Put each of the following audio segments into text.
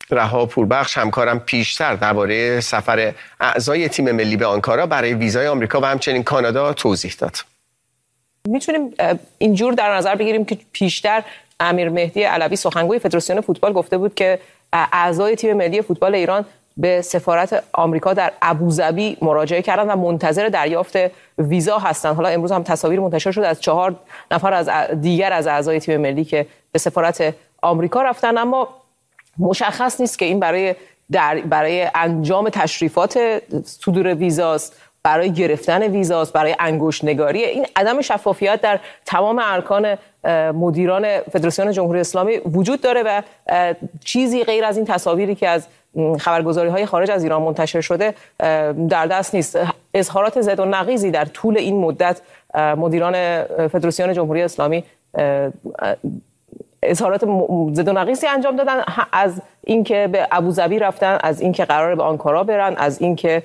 رها پوربخش همکارم پیشتر درباره سفر اعضای تیم ملی به آنکارا برای ویزای آمریکا و همچنین کانادا توضیح داد. میتونیم اینجور در نظر بگیریم که پیشتر امیر مهدی علوی سخنگوی فدراسیون فوتبال گفته بود که اعضای تیم ملی فوتبال ایران به سفارت آمریکا در ابوظبی مراجعه کردن و منتظر دریافت ویزا هستند. حالا امروز هم تصاویر منتشر شد از 4 نفر از دیگر از اعضای تیم ملی که به سفارت آمریکا رفتن، اما مشخص نیست که این برای انجام تشریفات صدور ویزاست، برای گرفتن ویزاست، برای انگشت نگاری. این عدم شفافیت در تمام ارکان مدیران فدراسیون جمهوری اسلامی وجود داره و چیزی غیر از این تصاویری که از خبرگزاری‌های خارج از ایران منتشر شده در دست نیست. اظهارات زد و نقیضی در طول این مدت مدیران فدراسیون جمهوری اسلامی اظهارات زد و نقیصی انجام دادن، از اینکه به ابوظبی رفتن، از اینکه قراره به آنکارا برن، از اینکه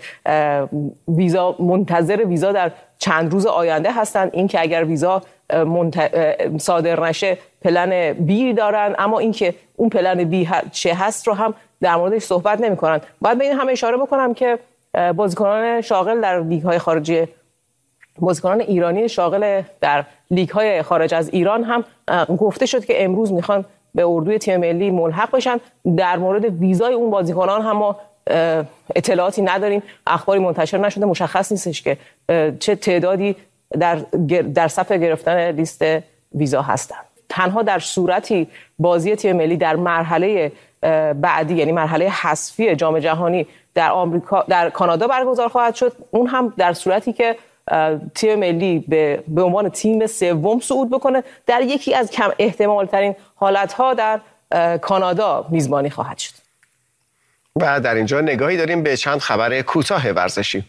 منتظر ویزا در چند روز آینده هستن، اینکه اگر ویزا صادر نشه پلن بی دارن، اما اینکه اون پلن بی چه هست رو هم در موردش صحبت نمی‌کنن. باید به این هم اشاره بکنم که بازیکنان شاغل در لیگ‌های خارجی، بازیکنان ایرانی شاغل در لیگ‌های خارج از ایران هم گفته شد که امروز میخوان به اردوی تیم ملی ملحق بشن. در مورد ویزای اون بازیکنان هم ما اطلاعاتی نداریم، اخباری منتشر نشده، مشخص نیستش که چه تعدادی در صف گرفتن لیست ویزا هستن. تنها در صورتی بازی تیم ملی در مرحله بعدی، یعنی مرحله حذفی جام جهانی در کانادا برگزار خواهد شد، اون هم در صورتی که تیم ملی به عنوان تیم سوم صعود بکنه، در یکی از کم احتمال ترین حالتها در کانادا میزبانی خواهد شد. و در اینجا نگاهی داریم به چند خبر کوتاه ورزشی.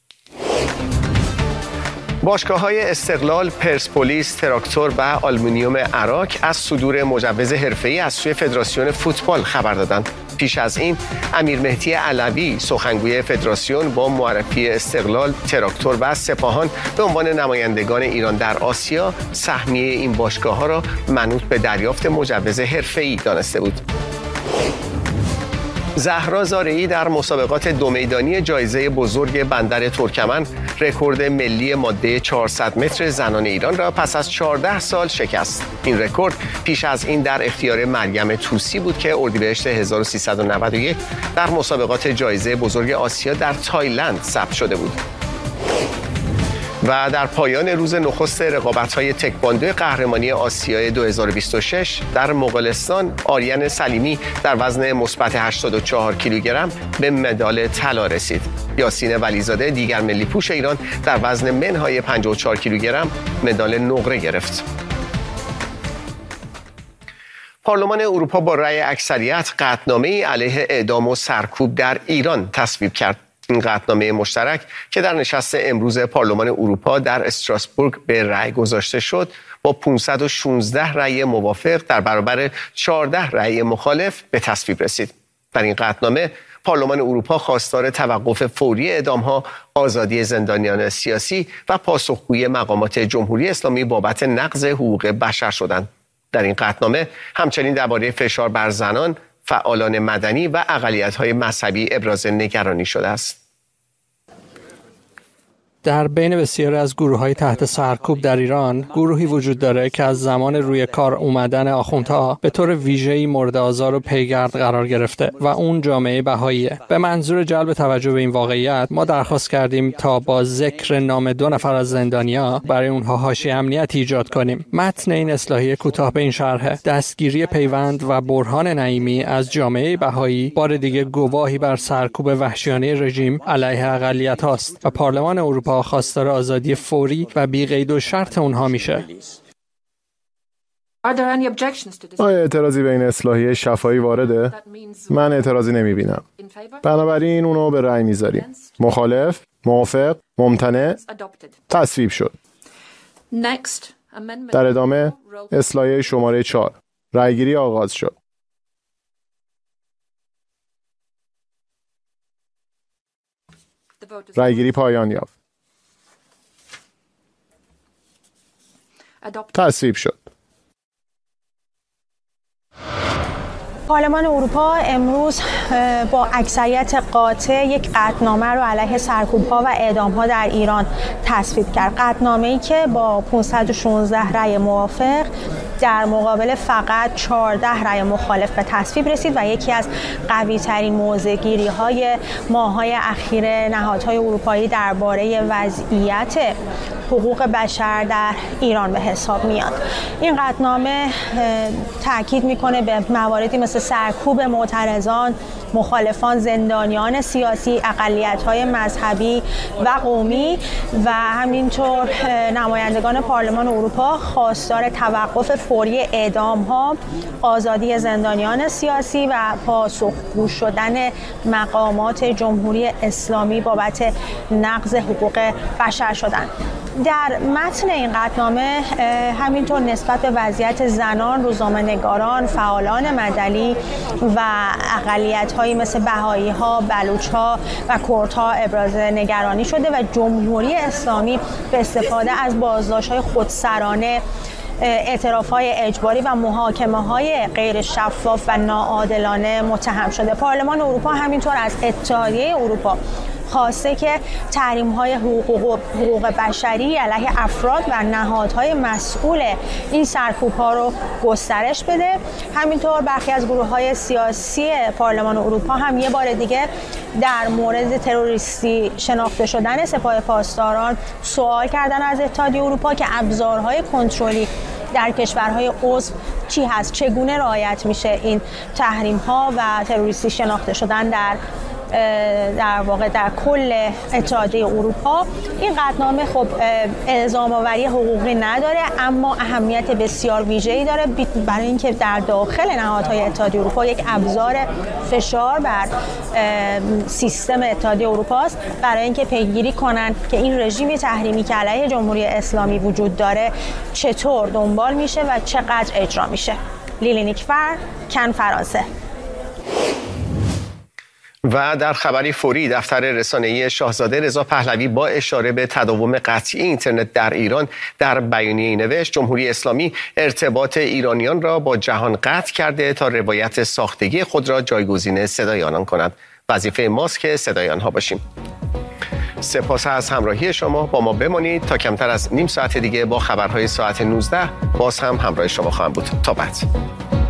باشگاه‌های استقلال، پرسپولیس، تراکتور و آلومینیوم عراق از صدور مجوز حرفه‌ای از سوی فدراسیون فوتبال خبر دادند. پیش از این امیر مهدی علوی سخنگوی فدراسیون با معرفی استقلال، تراکتور و سپاهان به عنوان نمایندگان ایران در آسیا سهمیه این باشگاه‌ها را منوط به دریافت مجوز حرفه‌ای دانسته بود. زهرا زارعی در مسابقات دو میدانی جایزه بزرگ بندر ترکمن رکورد ملی ماده 400 متر زنان ایران را پس از 14 سال شکست. این رکورد پیش از این در اختیار مریم طوسی بود که اردیبهشت 1391 در مسابقات جایزه بزرگ آسیا در تایلند ثبت شده بود. و در پایان روز نخست رقابت‌های تکواندو قهرمانی آسیای 2026 در مغولستان، آریان سلیمی در وزن مثبت 84 کیلوگرم به مدال طلا رسید. یاسین ولیزاده دیگر ملی پوش ایران در وزن منهای 54 کیلوگرم مدال نقره گرفت. پارلمان اروپا با رأی اکثریت قطعنامه‌ای علیه اعدام و سرکوب در ایران تصویب کرد. این قطعنامه مشترک که در نشست امروز پارلمان اروپا در استراسبورگ به رأی گذاشته شد، با 516 رأی موافق در برابر 14 رأی مخالف به تصویب رسید. در این قطعنامه پارلمان اروپا خواستار توقف فوری اعدام‌ها، آزادی زندانیان سیاسی و پاسخگویی مقامات جمهوری اسلامی بابت نقض حقوق بشر شدند. در این قطعنامه همچنین درباره فشار بر زنان، فعالان مدنی و اقلیت‌های مذهبی ابراز نگرانی شده است. در بین بسیاری از گروه‌های تحت سرکوب در ایران، گروهی وجود داره که از زمان روی کار اومدن آخوندها به طور ویژه‌ای مورد آزار و پیگرد قرار گرفته و اون جامعه بهاییه. به منظور جلب توجه به این واقعیت، ما درخواست کردیم تا با ذکر نام 2 نفر از زندانیا برای اونها حاشیه امنیتی ایجاد کنیم. متن این اصلاحیه کوتاه به این شرحه: دستگیری پیوند و برهان نعیمی از جامعه بهایی بار دیگه گواهی بر سرکوب وحشیانه رژیم علیه اقلیت‌هاست و پارلمان اروپا خواستار آزادی فوری و بی قید و شرط اونها میشه. آیا اعتراضی به این اصلاحیه شفاهی وارده؟ من اعتراضی نمیبینم. بنابراین اونو به رأی میذاریم. مخالف، موافق، ممتنع، تصویب شد. در ادامه اصلاحیه شماره 4 رأیگیری آغاز شد. رأیگیری پایان یافت. تصویب شد. پارلمان اروپا امروز با اکثریت قاطع یک قطعنامه رو علیه سرکوب‌ها و اعدام‌ها در ایران تصویب کرد. قطعنامه‌ای که با 516 رأی موافق در مقابل فقط 14 رأی مخالف به تصویب رسید و یکی از قوی‌ترین موضع‌گیری‌های ماه‌های اخیر نهادهای اروپایی درباره وضعیت حقوق بشر در ایران به حساب میاد. این قطعنامه تاکید میکنه به مواردی مثل سرکوب معترضان، مخالفان، زندانیان سیاسی، اقلیت‌های مذهبی و قومی و همینطور نمایندگان پارلمان اروپا خواستار توقف فوری اعدام‌ها، آزادی زندانیان سیاسی و پاسخگو شدن مقامات جمهوری اسلامی بابت نقض حقوق بشر شدند. در متن این قطعنامه همینطور نسبت به وضعیت زنان، روزنامه‌نگاران، فعالان مدنی و اقلیت‌هایی مثل بهائی‌ها، بلوچ‌ها و کردها ابراز نگرانی شده و جمهوری اسلامی به استفاده از بازداشت‌های خودسرانه، اعتراف‌های اجباری و محاکمه‌های غیر شفاف و ناعادلانه متهم شده. پارلمان اروپا همینطور از اتحادیه اروپا خواسته که تحریم‌های حقوق بشری علیه افراد و نهادهای مسئول این سرکوب‌ها رو گسترش بده. همینطور برخی از گروه‌های سیاسی پارلمان اروپا هم یه بار دیگه در مورد تروریستی شناخته شدن سپاه پاسداران سوال کردن از اتحادیه اروپا که ابزارهای کنترلی در کشورهای عضو چی هست، چگونه رعایت میشه این تحریم‌ها و تروریستی شناخته شدن در واقع در کل اتحادیه اروپا. این قطعنامه خب الزام آوری حقوقی نداره اما اهمیت بسیار ویژه‌ای داره برای اینکه در داخل نهادهای اتحادیه اروپا یک ابزار فشار بر سیستم اتحادیه اروپا است برای اینکه پیگیری کنن که این رژیم تحریمی که علیه جمهوری اسلامی وجود داره چطور دنبال میشه و چقدر اجرا میشه. لیلی نیکفر، کن، فرانسه. و در خبری فوری دفتر رسانه‌ای شاهزاده رضا پهلوی با اشاره به تداوم قطعی اینترنت در ایران در بیانیه‌ای نوشت جمهوری اسلامی ارتباط ایرانیان را با جهان قطع کرده تا روایت ساختگی خود را جایگزین صدای آنان کند. وظیفه ماست که صدای آنها باشیم. سپاس از همراهی شما. با ما بمانید تا کمتر از نیم ساعت دیگه با خبرهای ساعت 19 باز هم همراه شما خواهم بود. تا بعد.